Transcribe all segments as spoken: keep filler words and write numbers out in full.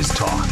BizTalk.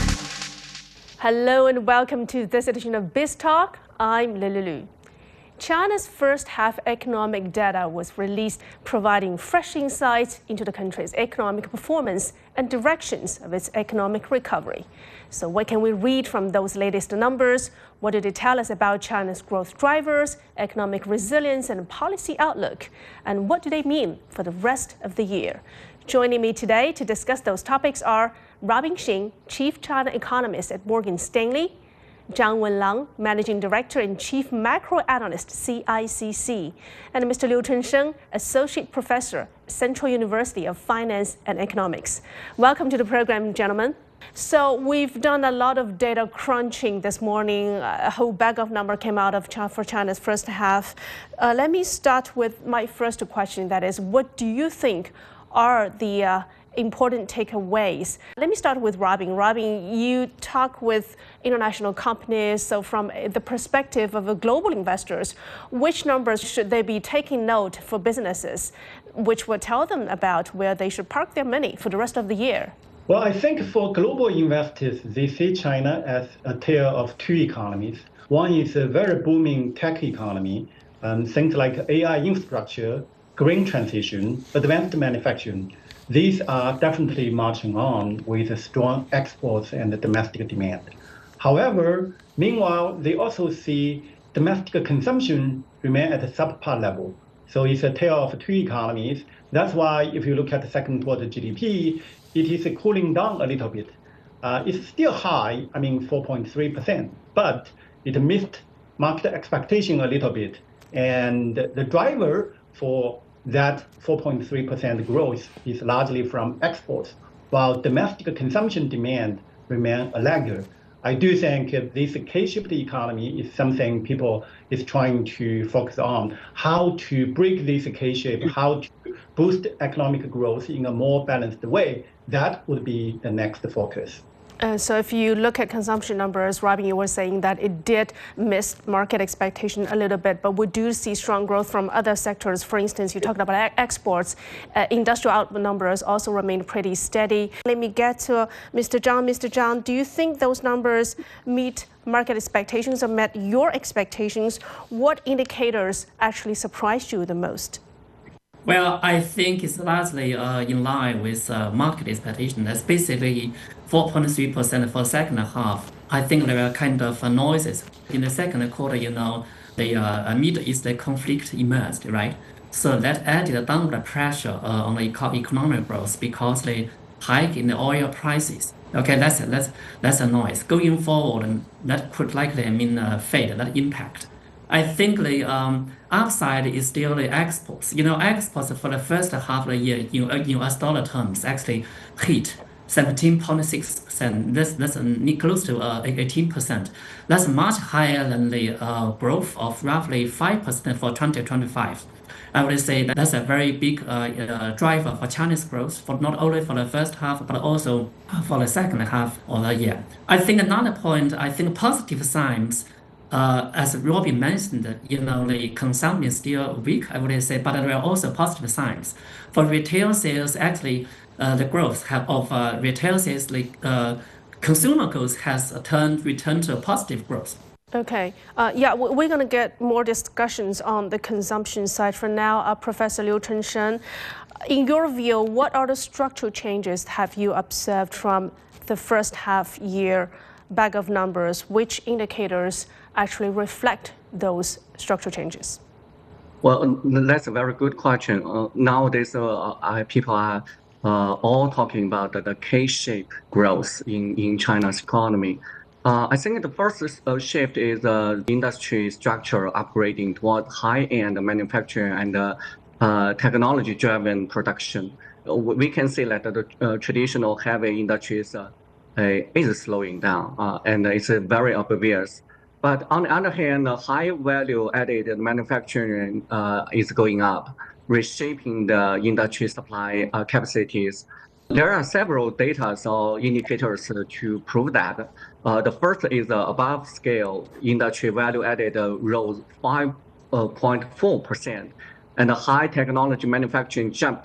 Hello and welcome to this edition of BizTalk. I'm Lily Lu. China's first half economic data was released, providing fresh insights into the country's economic performance and directions of its economic recovery. So what can we read from those latest numbers? What do they tell us about China's growth drivers, economic resilience and policy outlook? And what do they mean for the rest of the year? Joining me today to discuss those topics are Robin Xing, Chief China Economist at Morgan Stanley, Zhang Wenlang, Managing Director and Chief Macro Analyst, C I C C, and Mister Liu Chunsheng, Associate Professor, Central University of Finance and Economics. Welcome to the program, gentlemen. So we've done a lot of data crunching this morning. A whole bag of numbers came out of China for China's first half. Uh, let me start with my first question, that is, what do you think are the uh, important takeaways? Let me start with Robin. Robin, you talk with international companies, so from the perspective of global investors, which numbers should they be taking note for businesses, which will tell them about where they should park their money for the rest of the year? Well, I think for global investors, they see China as a tale of two economies. One is a very booming tech economy, um, things like A I infrastructure, green transition, advanced manufacturing. These are definitely marching on with strong exports and domestic demand. However, meanwhile, they also see domestic consumption remain at a subpar level. So it's a tale of two economies. That's why if you look at the second quarter G D P, it is cooling down a little bit. Uh, it's still high, I mean four point three percent, but it missed market expectation a little bit. And the driver for that four point three percent growth is largely from exports, while domestic consumption demand remain a laggard. I do think this K-shaped economy is something people is trying to focus on, how to break this K-shape, how to boost economic growth in a more balanced way. That would be the next focus. Uh, so if you look at consumption numbers, Robin, you were saying that it did miss market expectation a little bit, but we do see strong growth from other sectors. For instance, you talked about exports. Uh, industrial output numbers also remain pretty steady. Let me get to Mister Zhang. Mister Zhang, do you think those numbers meet market expectations or met your expectations? What indicators actually surprised you the most? Well, I think it's largely uh, in line with uh, market expectation. That's basically four point three percent for second half. I think there are kind of uh, noises. In the second quarter, you know, the uh, Middle East conflict emerged, right? So that added downward pressure uh, on the eco economic growth because the hike in the oil prices. Okay, that's that's that's a noise. Going forward, that could likely, I mean, uh, fade that impact. I think the um, upside is still the exports. You know, exports for the first half of the year in, in U S dollar terms actually hit seventeen point six percent. That's, that's close to uh, eighteen percent. That's much higher than the uh, growth of roughly five percent for twenty twenty-five. I would say that that's a very big uh, uh, driver for Chinese growth, for not only for the first half, but also for the second half of the year. I think another point, I think positive signs, Uh, as Robin mentioned, you know, the consumption is still weak, I would say, but there are also positive signs. For retail sales, actually, uh, the growth have, of uh, retail sales, like uh, consumer goods, has turned returned to positive growth. Okay. Uh, yeah, we're going to get more discussions on the consumption side. For now, uh, Professor Liu Chunsheng, in your view, what are the structural changes have you observed from the first half year bag of numbers? Which indicators actually reflect those structural changes? Well, that's a very good question. Uh, nowadays, uh, I, people are uh, all talking about the, the K-shaped growth in, in China's economy. Uh, I think the first uh, shift is the uh, industry structure upgrading toward high-end manufacturing and uh, uh, technology-driven production. We can see that the uh, traditional heavy industries uh, is slowing down, uh, and it's uh, very obvious. But on the other hand, the high value added manufacturing uh, is going up, reshaping the industry supply uh, capacities. There are several data or indicators to prove that. Uh, the first is uh, above scale industry value added uh, rose five point four percent, and the high technology manufacturing jumped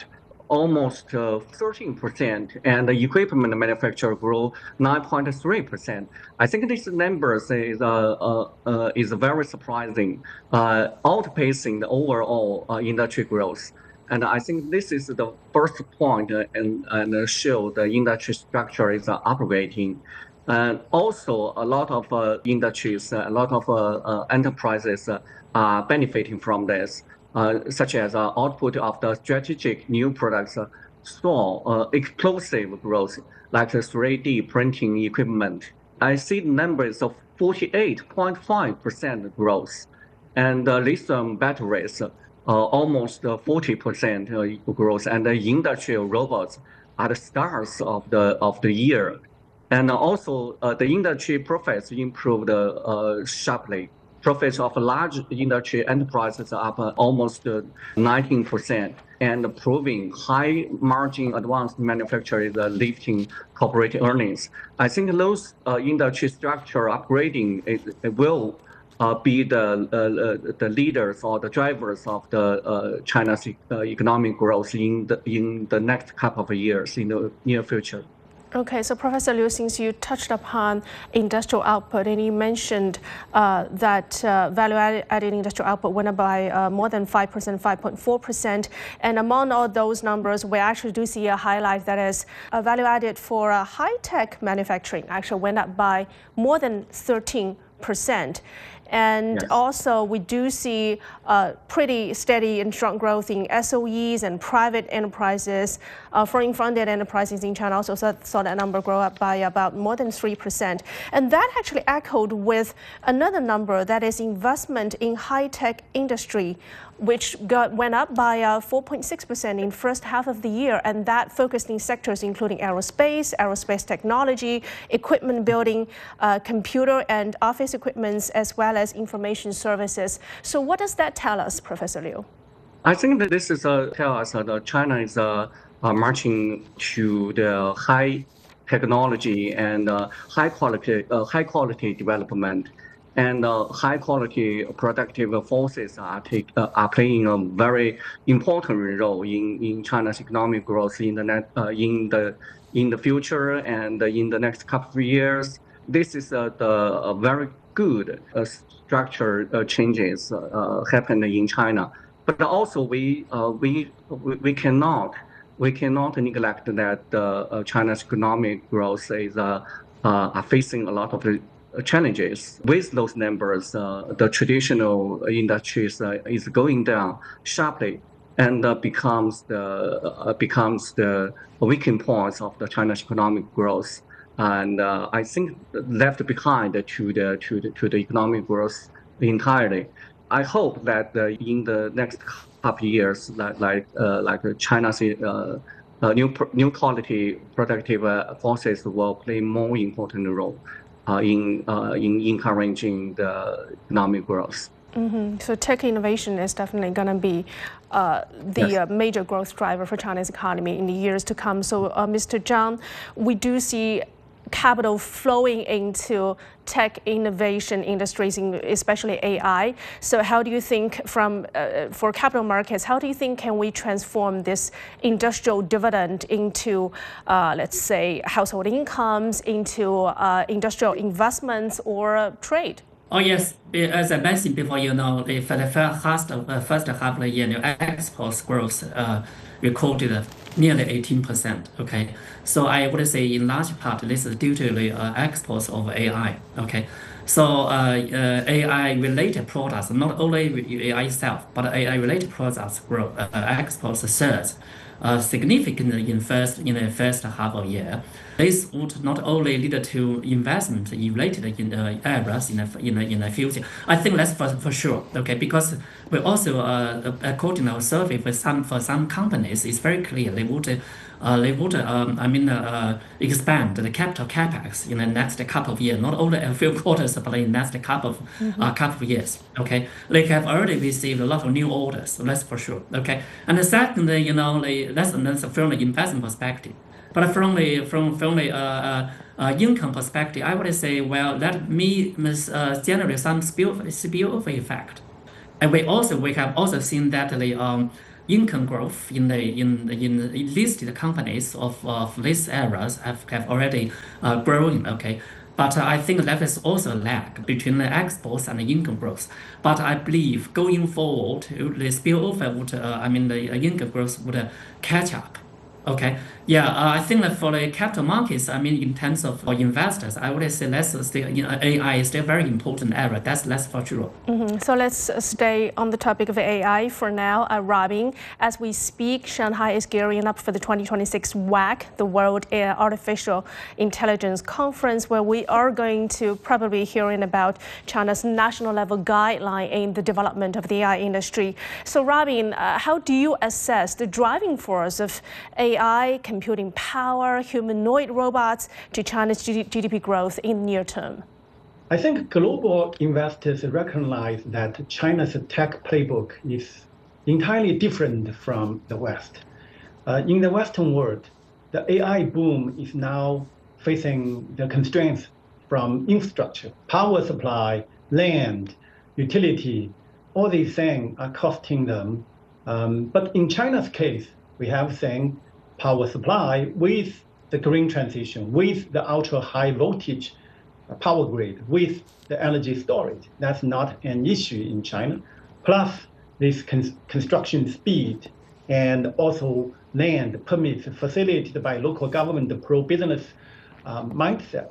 almost uh, thirteen percent, and the equipment manufacturer grew nine point three percent. I think these numbers is, uh, uh, uh, is very surprising, uh, outpacing the overall uh, industry growth. And I think this is the first point uh, and, and show the industry structure is uh, upgrading. And also, a lot of uh, industries, uh, a lot of uh, uh, enterprises uh, are benefiting from this, uh, such as uh, output of the strategic new products uh, saw uh, explosive growth, like the three D printing equipment. I see the numbers of forty-eight point five percent growth, and uh, lithium batteries, uh, almost uh, forty percent uh, growth, and the industrial robots are the stars of the of the year. And also, uh, the industry profits improved uh, sharply. Profits of large industry enterprises are up uh, almost uh, nineteen percent, and proving high margin advanced manufacturers are lifting corporate earnings. I think those uh, industry structure upgrading it, it will uh, be the uh, the leaders or the drivers of the uh, China's uh, economic growth in the in the next couple of years in the near future. Okay, so Professor Liu, since you touched upon industrial output and you mentioned uh, that uh, value-added industrial output went up by uh, more than five percent, five point four percent, and among all those numbers, we actually do see a highlight that is uh, value-added for uh, high-tech manufacturing actually went up by more than thirteen percent. And yes. Also, we do see uh, pretty steady and strong growth in S O Es and private enterprises. Uh, foreign-funded enterprises in China also saw, saw that number grow up by about more than three percent. And that actually echoed with another number, that is investment in high-tech industry, which got, went up by uh, four point six percent in first half of the year. And that focused in sectors including aerospace, aerospace technology, equipment building, uh, computer and office equipments, as well as information services. So what does that tell us, Professor Liu? I think that this is uh, tell us uh, that China is uh, uh, marching to the high technology and uh, high quality uh, high quality development, and uh, high quality productive forces are take uh, are playing a very important role in, in China's economic growth in the net, uh, in the in the future and in the next couple of years. This is uh, the uh, very good uh, structure uh, changes uh, happened in China. But also we uh, we we cannot we cannot neglect that uh, uh, China's economic growth is uh, uh, are facing a lot of challenges. With those numbers, uh, the traditional industries uh, is going down sharply, and uh, becomes the uh, becomes the weakening points of the China's economic growth. And uh, I think left behind to the to the to the economic growth entirely. I hope that uh, in the next couple of years, like like uh, like China's uh, uh, new new quality productive uh, forces will play more important role uh, in uh, in encouraging the economic growth. Mm-hmm. So tech innovation is definitely going to be uh, the yes. uh, major growth driver for China's economy in the years to come. So, uh, Mister Zhang, we do see capital flowing into tech innovation industries, especially A I. So how do you think from, uh, for capital markets, how do you think can we transform this industrial dividend into, uh, let's say, household incomes, into uh, industrial investments or uh, trade? Oh yes, as I mentioned before, you know, the, for the first half of the first half of the year, you know, exports growth uh, recorded nearly eighteen percent. Okay, so I would say in large part this is due to the uh, exports of A I. Okay, so uh, uh, A I related products, not only A I itself, but A I related products grow, uh, exports surge uh, significantly in first in the first half of the year. This would not only lead to investment related in the areas in the, in the, in the future. I think that's for, for sure, okay, because we also, uh, according to our survey for some, for some companies, it's very clear they would, uh, they would um, I mean, uh, expand the capital capex in the next couple of years, not only a few quarters, but in the next couple of, mm-hmm. uh, couple of years, okay. They have already received a lot of new orders, so that's for sure, okay. And the second, you know, that's, that's from the investment perspective. But from the from from the uh, uh, uh, income perspective, I would say, well, that may uh, generate some spill spillover effect, and we also we have also seen that the um income growth in the in in the listed companies of, of these areas have, have already uh, grown. Okay. But uh, I think that is also a lag between the exports and the income growth. But I believe going forward, the spillover would, uh, I mean, the income growth would uh, catch up. Okay. Yeah, uh, I think that for the capital markets, I mean, in terms of for investors, I would say that's still, you know, A I is still a very important area. That's less for sure. Mm-hmm. So let's stay on the topic of A I for now. Uh, Robin, as we speak, Shanghai is gearing up for the twenty twenty-six W A C, the World Artificial Intelligence Conference, where we are going to probably hearing about China's national level guideline in the development of the A I industry. So Robin, uh, how do you assess the driving force of A I, computing power, humanoid robots to China's G D P growth in the near term? I think global investors recognize that China's tech playbook is entirely different from the West. Uh, in the Western world, the A I boom is now facing the constraints from infrastructure, power supply, land, utility. All these things are costing them. Um, but in China's case, we have seen power supply with the green transition, with the ultra high voltage power grid, with the energy storage. That's not an issue in China. Plus this con construction speed and also land permits facilitated by local government, the pro-business uh, mindset.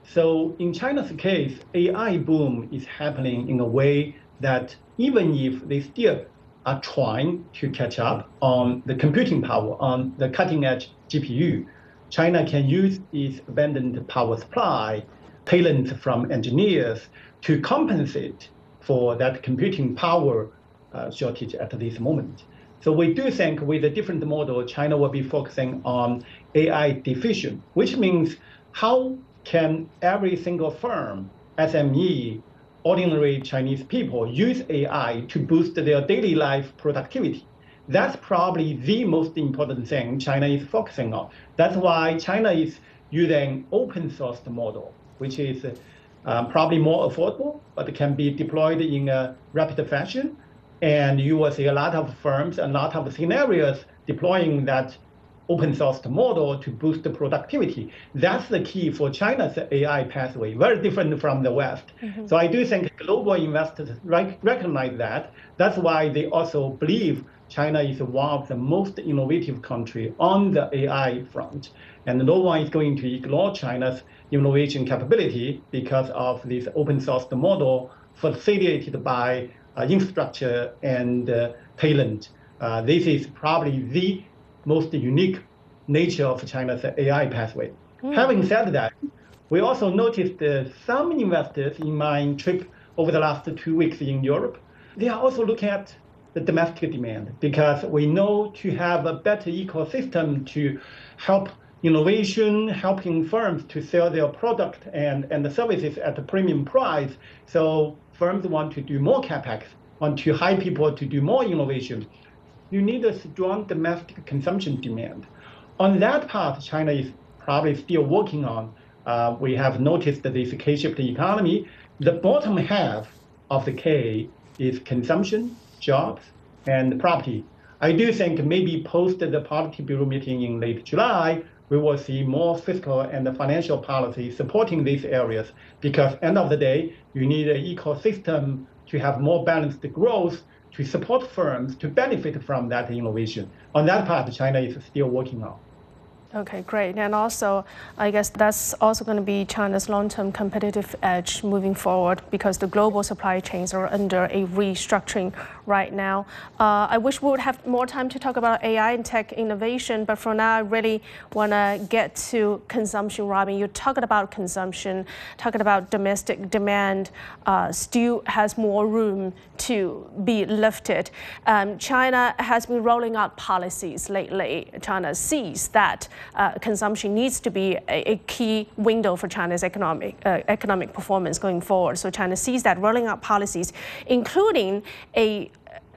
So in China's case, A I boom is happening in a way that even if they still are trying to catch up on the computing power, on the cutting edge G P U, China can use its abundant power supply, talent from engineers to compensate for that computing power uh, shortage at this moment. So we do think with a different model, China will be focusing on A I diffusion, which means how can every single firm, S M E, ordinary Chinese people use A I to boost their daily life productivity. That's probably the most important thing China is focusing on. That's why China is using open source model, which is uh, probably more affordable, but can be deployed in a rapid fashion. And you will see a lot of firms, a lot of scenarios deploying that open source model to boost the productivity. That's the key for China's A I pathway, very different from the West. Mm-hmm. So I do think global investors rec recognize that. That's why they also believe China is one of the most innovative countries on the A I front. And no one is going to ignore China's innovation capability because of this open source model facilitated by uh, infrastructure and uh, talent. Uh, this is probably the most unique nature of China's A I pathway. Mm. Having said that, we also noticed uh, some investors in my trip over the last two weeks in Europe, they are also looking at the domestic demand because we know to have a better ecosystem to help innovation, helping firms to sell their product and, and the services at a premium price. So firms want to do more capex, want to hire people to do more innovation. You need a strong domestic consumption demand. On that part, China is probably still working on. Uh, we have noticed that this K-shaped economy, the bottom half of the K is consumption, jobs, and property. I do think maybe post the Politburo meeting in late July, we will see more fiscal and financial policy supporting these areas because end of the day, you need an ecosystem to have more balanced growth to support firms to benefit from that innovation. On that part, China is still working on. Okay, great. And also, I guess that's also going to be China's long-term competitive edge moving forward because the global supply chains are under a restructuring right now. Uh, I wish we would have more time to talk about A I and tech innovation, but for now, I really want to get to consumption. Robin, you're talking about consumption, talking about domestic demand uh, still has more room to be lifted. Um, China has been rolling out policies lately. China sees that Uh, consumption needs to be a, a key window for China's economic uh, economic performance going forward. So China sees that rolling out policies, including a,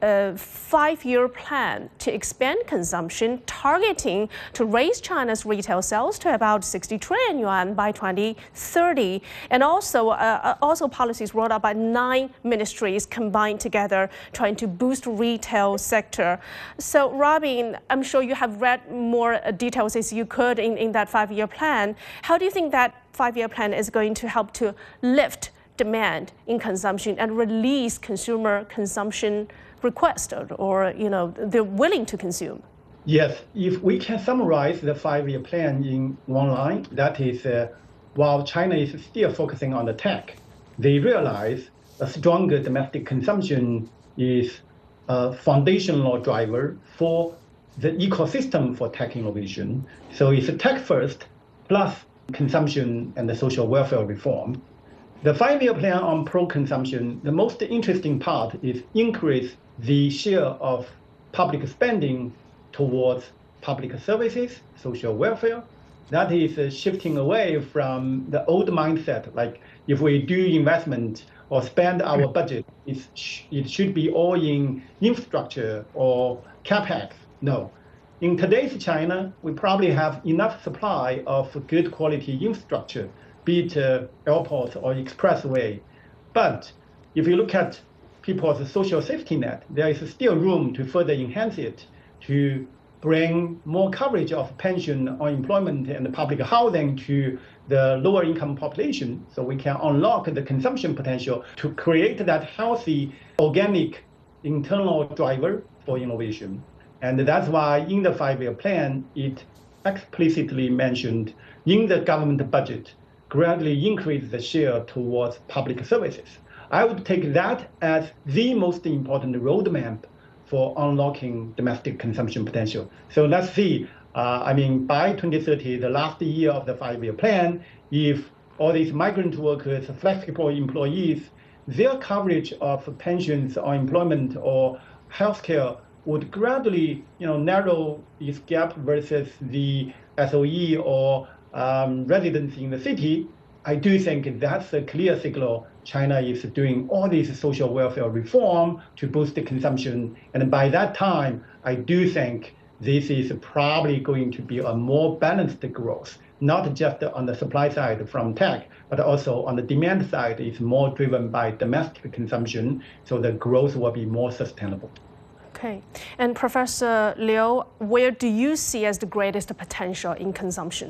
a five-year plan to expand consumption, targeting to raise China's retail sales to about sixty trillion yuan by twenty thirty, and also uh, also policies rolled out by nine ministries combined together, trying to boost retail sector. So, Robin, I'm sure you have read more details as you could in, in that five-year plan. How do you think that five-year plan is going to help to lift demand in consumption and release consumer consumption request, or, or you know, they're willing to consume? Yes, if we can summarize the five-year plan in one line, that is, uh, while China is still focusing on the tech, they realize a stronger domestic consumption is a foundational driver for the ecosystem for tech innovation. So it's a tech first plus consumption and the social welfare reform. The five-year plan on pro-consumption, the most interesting part is increase the share of public spending towards public services, social welfare. That is uh, shifting away from the old mindset, like if we do investment or spend our budget, it's sh it should be all in infrastructure or capex. No. In today's China, we probably have enough supply of good quality infrastructure, be it uh, airports or expressway. But if you look at people's social safety net, there is still room to further enhance it, to bring more coverage of pension, unemployment, and public housing to the lower income population, so we can unlock the consumption potential to create that healthy, organic internal driver for innovation. And that's why in the five-year plan, it explicitly mentioned in the government budget, gradually increase the share towards public services. I would take that as the most important roadmap for unlocking domestic consumption potential. So let's see, uh, I mean, by twenty thirty, the last year of the five-year plan, if all these migrant workers, flexible employees, their coverage of pensions or employment or healthcare would gradually, you know, narrow its gap versus the S O E or um, residents in the city. I do think that's a clear signal China is doing all these social welfare reform to boost the consumption. And by that time, I do think this is probably going to be a more balanced growth, not just on the supply side from tech, but also on the demand side is more driven by domestic consumption. So the growth will be more sustainable. Okay. And Professor Liu, where do you see as the greatest potential in consumption?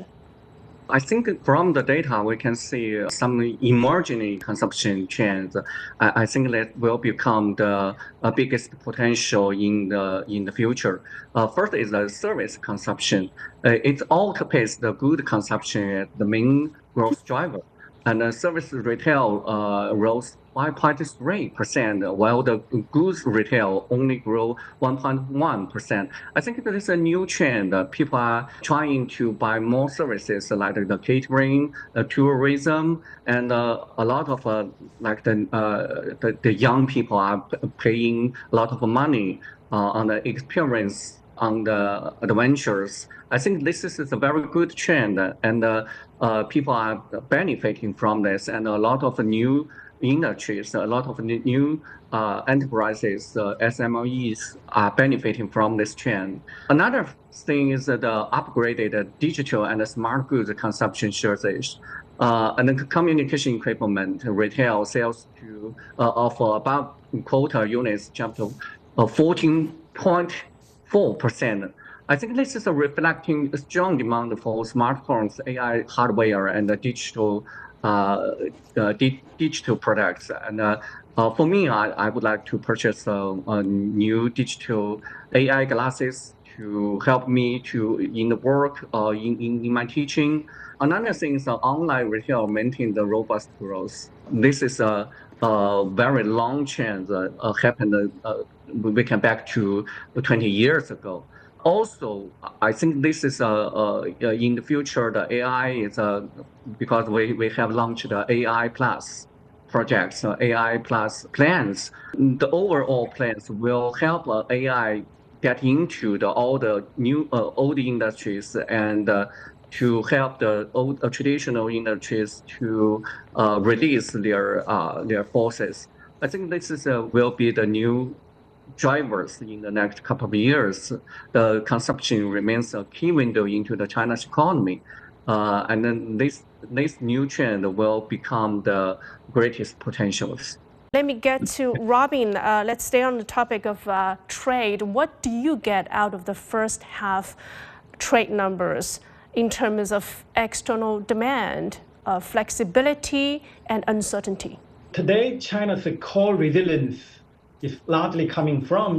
I think from the data, we can see some emerging consumption trends. I, I think that will become the uh, biggest potential in the in the future. Uh, first is the service consumption. Uh, it outpaces the good consumption as the main growth driver. And the service retail uh, rose five point three percent, while the goods retail only grew one point one percent. I think that is a new trend. Uh, people are trying to buy more services like the catering, uh, tourism, and uh, a lot of uh, like the, uh, the the young people are paying a lot of money uh, on the experience, on the adventures. I think this is a very good trend, and uh, uh, people are benefiting from this, and a lot of new industries, a lot of new uh, enterprises, uh, S M Es are benefiting from this trend. Another thing is the upgraded digital and smart goods consumption shortage. Uh, and the communication equipment, retail sales to uh, of above quota units jumped to uh, fourteen point four percent. I think this is a reflecting a strong demand for smartphones, A I hardware, and the digital uh, uh, di digital products. And uh, uh, for me, I, I would like to purchase uh, a new digital A I glasses to help me to in the work, uh, in, in, in my teaching. Another thing is uh, online retail maintain the robust growth. This is a, a very long trend that uh, happened uh, we can back to twenty years ago. Also, I think this is a, a, a in the future, the A I is a, because we, we have launched the A I Plus projects, uh, A I Plus plans. The overall plans will help uh, A I get into the, all the new uh, old industries and uh, to help the old uh, traditional industries to uh, release their uh, their forces. I think this is uh, will be the new drivers in the next couple of years. The consumption remains a key window into the China's economy. Uh, and then this, this new trend will become the greatest potentials. Let me get to Robin. Uh, let's stay on the topic of uh, trade. What do you get out of the first half trade numbers in terms of external demand, uh, flexibility, and uncertainty? Today, China's core resilience is largely coming from